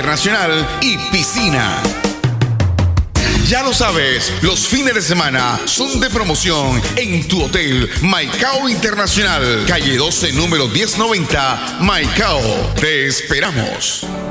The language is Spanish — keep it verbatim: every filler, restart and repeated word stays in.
internacional y piscina. Ya lo sabes, los fines de semana son de promoción en tu hotel Maicao Internacional, calle doce, número diez noventa, Maicao. Te esperamos.